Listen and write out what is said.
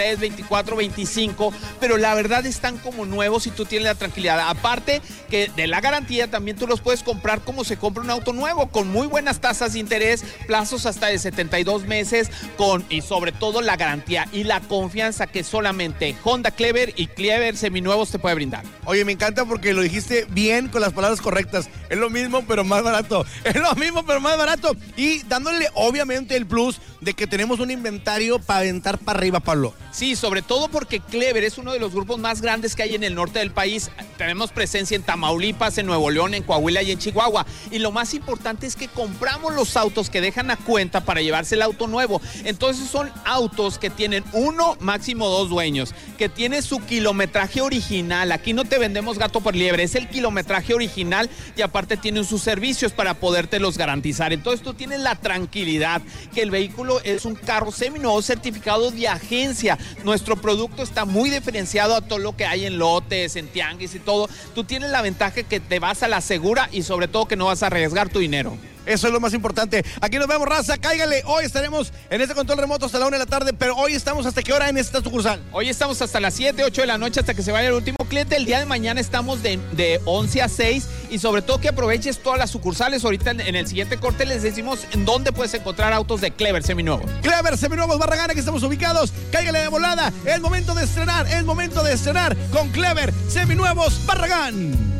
24, 25, pero la verdad están como nuevos y tú tienes la tranquilidad. Aparte que de la garantía también tú los puedes comprar como se compra un auto nuevo, con muy buenas tasas de interés, plazos hasta de 72 meses, y sobre todo la garantía y la confianza que solamente Honda Clever y Clever Seminuevos te puede brindar. Oye, me encanta porque lo dijiste bien con las palabras correctas. Es lo mismo, pero más barato. Es lo mismo, pero más barato. Y dándole, obviamente, el plus de que tenemos un inventario para aventar para arriba, Pablo. Sí, sobre todo porque Clever es uno de los grupos más grandes que hay en el norte del país. Tenemos presencia en Tamaulipas, en Nuevo León, en Coahuila y en Chihuahua. Y lo más importante es que compramos los autos que dejan a cuenta para llevarse el auto nuevo. Entonces son autos que tienen uno, máximo dos dueños, que tiene su kilometraje original. Aquí no te vendemos gato por liebre, es el kilometraje original y aparte tienen sus servicios para podértelos garantizar. Entonces tú tienes la tranquilidad que el vehículo es un carro seminuevo certificado de agencia. Nuestro producto está muy diferenciado a todo lo que hay en lotes, en tianguis y todo. Tú tienes la ventaja que te vas a la segura y sobre todo que no vas a arriesgar tu dinero. Eso es lo más importante. Aquí nos vemos, raza, cáigale. Hoy estaremos en este control remoto hasta la 1 de la tarde, pero hoy estamos ¿hasta qué hora en esta sucursal? Hoy estamos hasta las 7, 8 de la noche hasta que se vaya el último cliente. El día de mañana estamos de 11 a 6 y sobre todo que aproveches todas las sucursales. Ahorita en el siguiente corte les decimos en dónde puedes encontrar autos de Clever Seminuevos. Clever Seminuevos Barragán, aquí estamos ubicados. Cáigale de volada. Es momento de estrenar con Clever Seminuevos Barragán.